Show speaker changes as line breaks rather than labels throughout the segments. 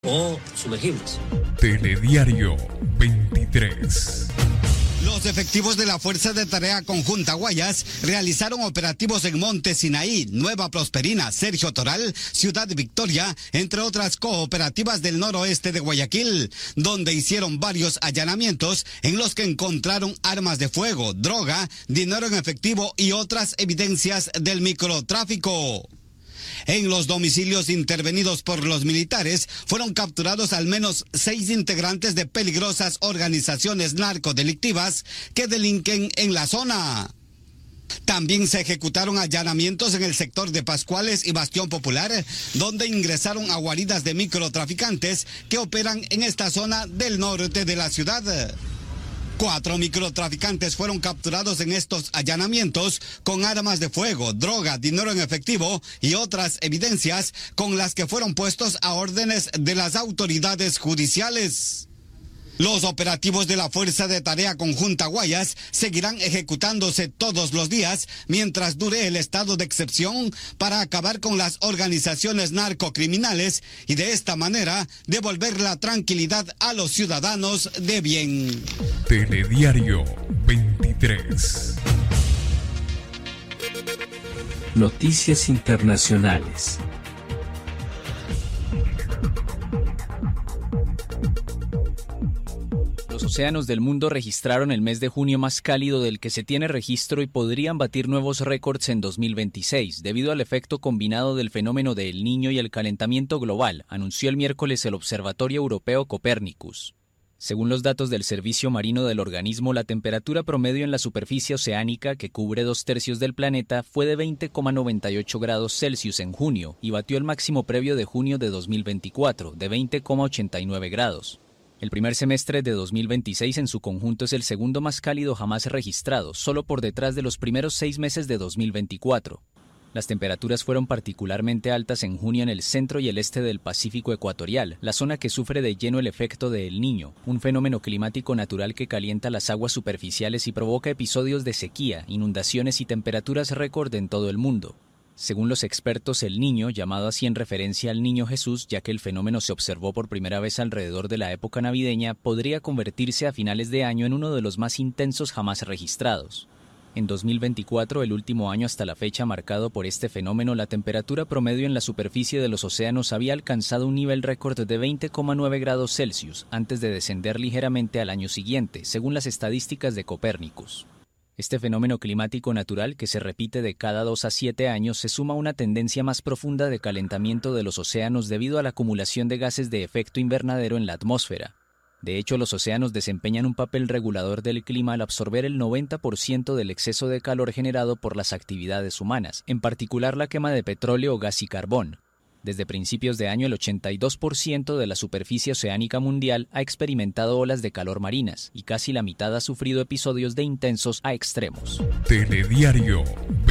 o sumergibles.
Telediario 23.
Los efectivos de la Fuerza de Tarea Conjunta Guayas realizaron operativos en Monte Sinaí, Nueva Prosperina, Sergio Toral, Ciudad Victoria, entre otras cooperativas del noroeste de Guayaquil, donde hicieron varios allanamientos en los que encontraron armas de fuego, droga, dinero en efectivo y otras evidencias del microtráfico. En los domicilios intervenidos por los militares fueron capturados al menos 6 integrantes de peligrosas organizaciones narcodelictivas que delinquen en la zona. También se ejecutaron allanamientos en el sector de Pascuales y Bastión Popular, donde ingresaron a guaridas de microtraficantes que operan en esta zona del norte de la ciudad. 4 microtraficantes fueron capturados en estos allanamientos con armas de fuego, droga, dinero en efectivo y otras evidencias con las que fueron puestos a órdenes de las autoridades judiciales. Los operativos de la Fuerza de Tarea Conjunta Guayas seguirán ejecutándose todos los días mientras dure el estado de excepción para acabar con las organizaciones narcocriminales y de esta manera devolver la tranquilidad a los ciudadanos de bien.
Telediario 23.
Noticias internacionales.
Los océanos del mundo registraron el mes de junio más cálido del que se tiene registro y podrían batir nuevos récords en 2026, debido al efecto combinado del fenómeno de El Niño y el calentamiento global, anunció el miércoles el Observatorio Europeo Copernicus. Según los datos del Servicio Marino del organismo, la temperatura promedio en la superficie oceánica, que cubre 2/3 del planeta, fue de 20,98 grados Celsius en junio y batió el máximo previo de junio de 2024, de 20,89 grados. El primer semestre de 2026 en su conjunto es el segundo más cálido jamás registrado, solo por detrás de los primeros 6 meses de 2024. Las temperaturas fueron particularmente altas en junio en el centro y el este del Pacífico ecuatorial, la zona que sufre de lleno el efecto de El Niño, un fenómeno climático natural que calienta las aguas superficiales y provoca episodios de sequía, inundaciones y temperaturas récord en todo el mundo. Según los expertos, El Niño, llamado así en referencia al Niño Jesús, ya que el fenómeno se observó por primera vez alrededor de la época navideña, podría convertirse a finales de año en uno de los más intensos jamás registrados. En 2024, el último año hasta la fecha marcado por este fenómeno, la temperatura promedio en la superficie de los océanos había alcanzado un nivel récord de 20,9 grados Celsius, antes de descender ligeramente al año siguiente, según las estadísticas de Copernicus. Este fenómeno climático natural, que se repite de cada 2 a 7 años, se suma a una tendencia más profunda de calentamiento de los océanos debido a la acumulación de gases de efecto invernadero en la atmósfera. De hecho, los océanos desempeñan un papel regulador del clima al absorber el 90% del exceso de calor generado por las actividades humanas, en particular la quema de petróleo, gas y carbón. Desde principios de año, el 82% de la superficie oceánica mundial ha experimentado olas de calor marinas y casi la mitad ha sufrido episodios de intensos a extremos.
Telediario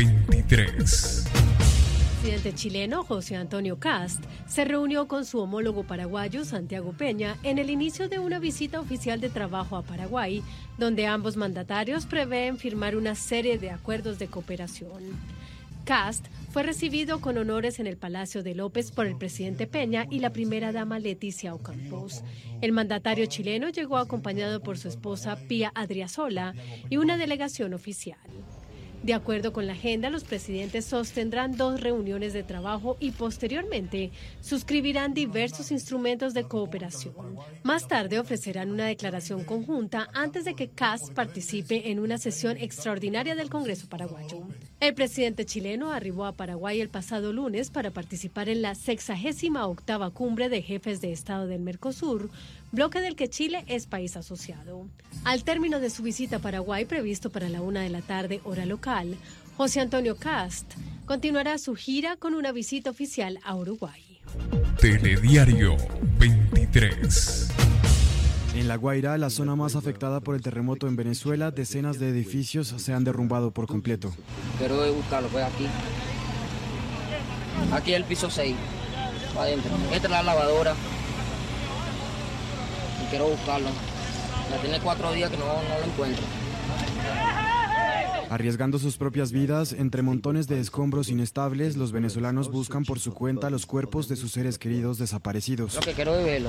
23.
El presidente chileno José Antonio Kast se reunió con su homólogo paraguayo Santiago Peña en el inicio de una visita oficial de trabajo a Paraguay, donde ambos mandatarios prevén firmar una serie de acuerdos de cooperación. Kast fue recibido con honores en el Palacio de López por el presidente Peña y la primera dama Leticia Ocampos. El mandatario chileno llegó acompañado por su esposa Pía Adriasola y una delegación oficial. De acuerdo con la agenda, los presidentes sostendrán 2 reuniones de trabajo y posteriormente suscribirán diversos instrumentos de cooperación. Más tarde ofrecerán una declaración conjunta antes de que Kast participe en una sesión extraordinaria del Congreso paraguayo. El presidente chileno arribó a Paraguay el pasado lunes para participar en la 68ª Cumbre de Jefes de Estado del Mercosur, bloque del que Chile es país asociado. Al término de su visita a Paraguay, previsto para la 1:00 p.m. hora local, José Antonio Kast continuará su gira con una visita oficial a Uruguay.
Telediario 23.
En La Guaira, la zona más afectada por el terremoto en Venezuela, decenas de edificios se han derrumbado por completo.
Quiero buscarlo, pues aquí. Aquí es el piso 6, para adentro. Esta es la lavadora. Y quiero buscarlo. Ya tiene 4 días que no lo encuentro.
Arriesgando sus propias vidas, entre montones de escombros inestables, los venezolanos buscan por su cuenta los cuerpos de sus seres queridos desaparecidos.
Lo que quiero es verlo.